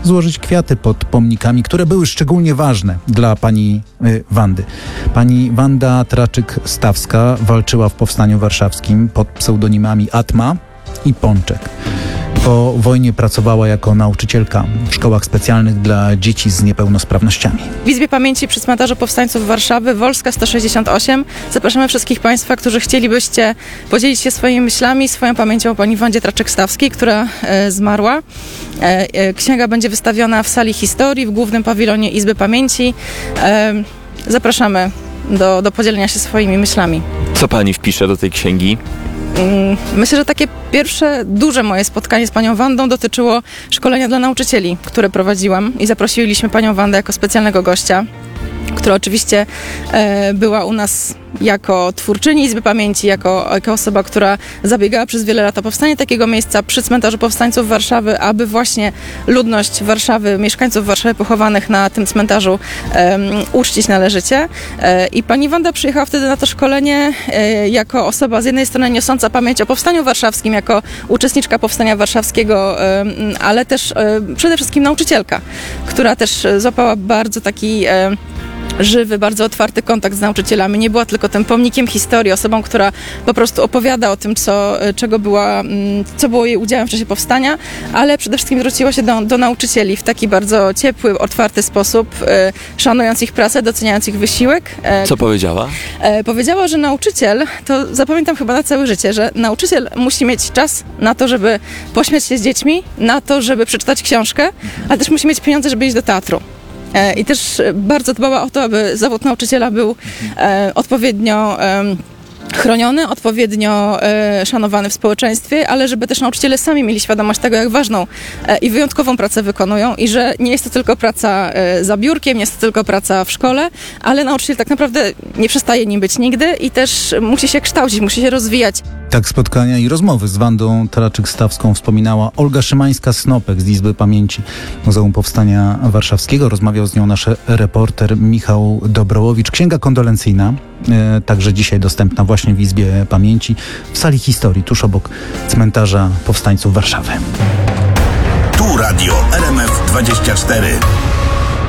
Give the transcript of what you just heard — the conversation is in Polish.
złożyć kwiaty pod pomnikami, które były szczególnie ważne dla pani Wandy. Pani Wanda Traczyk-Stawska walczyła w Powstaniu Warszawskim pod pseudonimami Atma i Pączek. Po wojnie pracowała jako nauczycielka w szkołach specjalnych dla dzieci z niepełnosprawnościami. W Izbie Pamięci przy Cmentarzu Powstańców Warszawy, Wolska 168. Zapraszamy wszystkich Państwa, którzy chcielibyście podzielić się swoimi myślami, swoją pamięcią o pani Wandzie Traczyk-Stawskiej, która zmarła. Księga będzie wystawiona w sali historii, w głównym pawilonie Izby Pamięci. Zapraszamy do podzielenia się swoimi myślami. Co pani wpisze do tej księgi? Myślę, że takie pierwsze duże moje spotkanie z panią Wandą dotyczyło szkolenia dla nauczycieli, które prowadziłam i zaprosiliśmy panią Wandę jako specjalnego gościa, która oczywiście była u nas jako twórczyni Izby Pamięci, jako osoba, która zabiegała przez wiele lat o powstanie takiego miejsca przy Cmentarzu Powstańców Warszawy, aby właśnie ludność Warszawy, mieszkańców Warszawy pochowanych na tym cmentarzu uczcić należycie. I pani Wanda przyjechała wtedy na to szkolenie jako osoba z jednej strony niosąca pamięć o Powstaniu Warszawskim, jako uczestniczka Powstania Warszawskiego, ale też przede wszystkim nauczycielka, która też złapała bardzo taki żywy, bardzo otwarty kontakt z nauczycielami. Nie była tylko tym pomnikiem historii, osobą, która po prostu opowiada o tym, co było jej udziałem w czasie powstania, ale przede wszystkim zwróciła się do nauczycieli w taki bardzo ciepły, otwarty sposób, szanując ich pracę, doceniając ich wysiłek. Co powiedziała? Powiedziała, że nauczyciel, to zapamiętam chyba na całe życie, że nauczyciel musi mieć czas na to, żeby pośmiać się z dziećmi, na to, żeby przeczytać książkę, ale też musi mieć pieniądze, żeby iść do teatru. I też bardzo dbała o to, aby zawód nauczyciela był odpowiednio chroniony, odpowiednio szanowany w społeczeństwie, ale żeby też nauczyciele sami mieli świadomość tego, jak ważną i wyjątkową pracę wykonują i że nie jest to tylko praca za biurkiem, nie jest to tylko praca w szkole, ale nauczyciel tak naprawdę nie przestaje nim być nigdy i też musi się kształcić, musi się rozwijać. Tak spotkania i rozmowy z Wandą Traczyk-Stawską wspominała Olga Szymańska-Snopek z Izby Pamięci Muzeum Powstania Warszawskiego. Rozmawiał z nią nasz reporter Michał Dobrołowicz. Księga kondolencyjna, także dzisiaj dostępna właśnie w Izbie Pamięci, w sali historii, tuż obok Cmentarza Powstańców Warszawy. Tu Radio RMF 24.